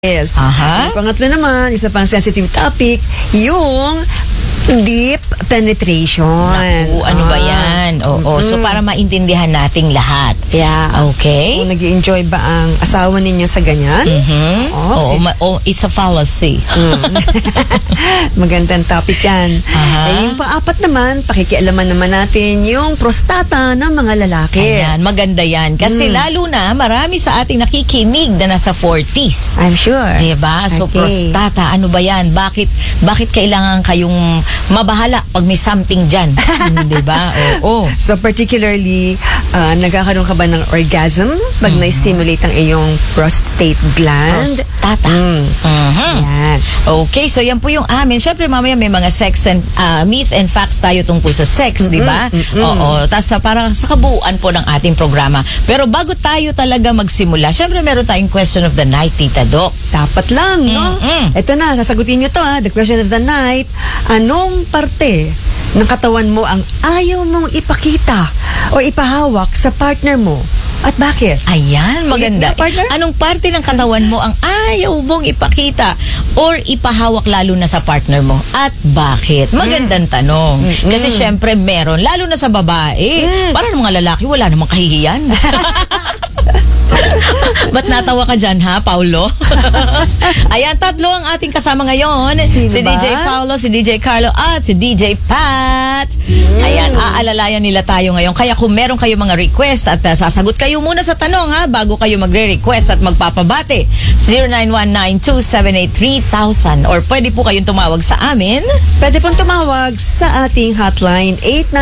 Yes. Aha. Pangatlo naman, isa pang sensitive topic, yung deep penetration. Naku, ano ba yan? Oo. So, para maintindihan nating lahat. Yeah. Okay. Kung nag-i-enjoy ba ang asawa ninyo sa ganyan? Oo, it's a fallacy. Magandang topic yan. Aha. Yung pang-apat naman, pakikialaman naman natin yung prostata ng mga lalaki. Ayan, maganda yan. Kasi lalo na, marami sa ating nakikinig na nasa 40s. I'm sure. Diba? So, Okay. prostata, ano ba yan? Bakit kailangan kayong mabahala pag may something dyan? Diba? Oo. So, particularly, nagkakaroon ka ba ng orgasm pag na-stimulate ang iyong prostate gland? Prostata. Yan. Okay, so yan po yung amin. Siyempre, mamaya may mga sex and myths and facts tayo tungkol sa sex, di ba? Oo. Tapos parang sa kabuuan po ng ating programa. Pero bago tayo talaga magsimula, siyempre meron tayong question of the night, Tita Doc. Dapat lang, no? Ito na, sasagutin nyo to, ha? The question of the night. Anong parte ng katawan mo ang ayaw mong ipakita o ipahawak sa partner mo? At bakit? Ayan, maganda. Partner? Anong parte ng katawan mo ang ayaw mong ipakita or ipahawak lalo na sa partner mo? At bakit? Magandang tanong. Kasi syempre meron, lalo na sa babae. Para ng mga lalaki, wala namang kahihiyan. Ba't natawa ka dyan, ha, Paulo? Ayan, tatlo ang ating kasama ngayon. Sino Si ba? DJ Paulo, si DJ Carlo, at si DJ Pat. Ayan, aalalayan nila tayo ngayon. Kaya kung meron kayo mga request at sasagot kayo muna sa tanong, ha, bago kayo magre-request at magpapabate. 0919-278-3000 or pwede po kayong tumawag sa amin. Pwede pong tumawag sa ating hotline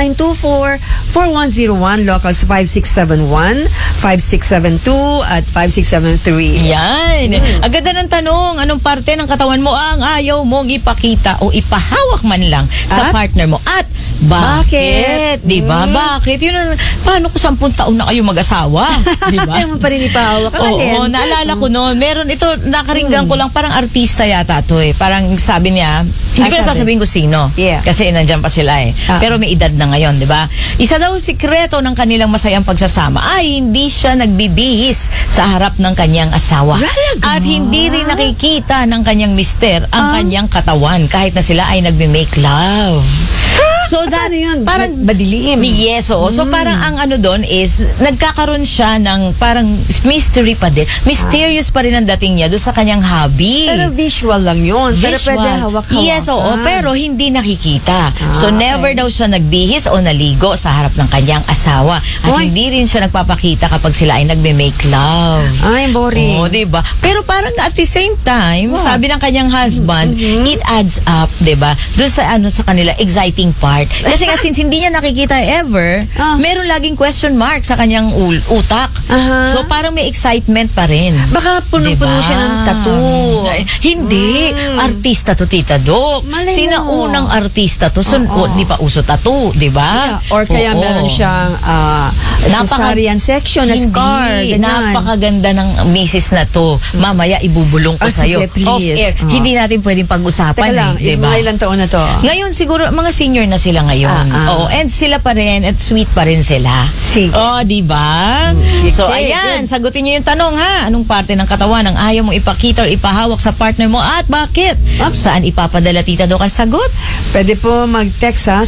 8924-4101, locals 5671, 5672 at 5673. Yan. Ang ganda ng tanong, anong parte ng katawan mo ang ayaw mong ipakita o ipahawak man lang sa At? partner mo? At bakit? Diba? Bakit? Yun ang, paano kung 10 taon na kayo mag-asawa? Diba? Ayaw mo pa rin ipahawak. Oo, naalala ko noon. Meron ito, nakaringgan ko lang, parang artista yata to eh. Parang sabi niya, hindi ko na sasabihin ko sino. Yeah. Kasi nandyan pa sila eh. Pero may edad na ngayon, di ba? Isa daw sikreto ng kanilang masayang pagsasama ay hindi siya nagbibihis sa harap ng kanyang asawa. At hindi rin nakikita ng kanyang mister ang kanyang katawan kahit na sila ay nagme-make love. So that, yun? parang Madilim. Yes, oo. So parang ang ano doon is nagkakaroon siya ng parang mystery pa din. Mysterious pa rin ang dating niya doon sa kanyang hobby. Pero visual lang yun. Pero pwede hawak-hawak. Yes, oo. Pero hindi nakikita. So never daw siya nagbihis o naligo sa harap ng kanyang asawa. At hindi rin siya nagpapakita kapag sila ay nagme-make love. Ay, boring. Oo, diba? Pero parang at the same time, sabi ng kanyang husband, it adds up, diba? Doon sa ano sa kanila, exciting part. Kasi nga since hindi niya nakikita ever, meron laging question mark sa kanyang utak. So parang may excitement pa rin. Baka punong-puno siya ng tattoo. Hindi. Artista to, Tita Doc. Sinaunang artista to. Di pa uso tattoo, diba? Or kaya meron siyang cesarean section na scar. Napakaganda ng misis na to. Mamaya ibubulong ko sa'yo. Off air. Hindi natin pwedeng pag-usapan. Teka lang, diba? ilang taon na to? Ngayon siguro, mga senior na sila ngayon. Oo, and sila pa rin, at sweet pa rin sila. Sige. Oh, diba? So, ayan, sagutin niyo yung tanong, ha? Anong parte ng katawan ang ayaw mong ipakita o ipahawak sa partner mo at bakit? Saan ipapadala, Tita Doc, ang sagot? Pwede po mag-text sa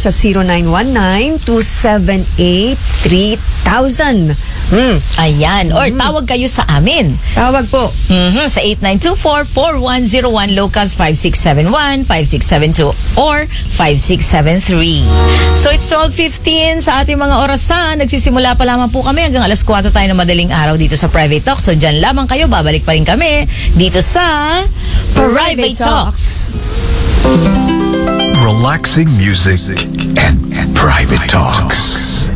0919-278-3000. Ayan. Or tawag kayo sa amin. Tawag po. Sa 8924-4101, locals 5671, 5672, or 5673. So it's 12:15 sa ating mga orasan. Nagsisimula pa lamang po kami hanggang alas 4 tayo ng madaling araw dito sa Private Talk. So dyan lamang kayo. Babalik pa rin kami dito sa Private Talks. Relaxing music and Private Talks.